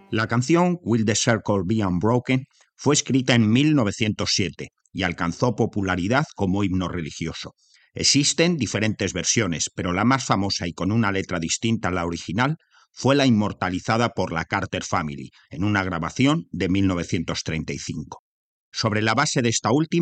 La canción Will the Circle Be Unbroken fue escrita en 1907 y alcanzó popularidad como himno religioso. Existen diferentes versiones, pero la más famosa y con una letra distinta a la original fue la inmortalizada por la Carter Family en una grabación de 1935. Sobre la base de esta última,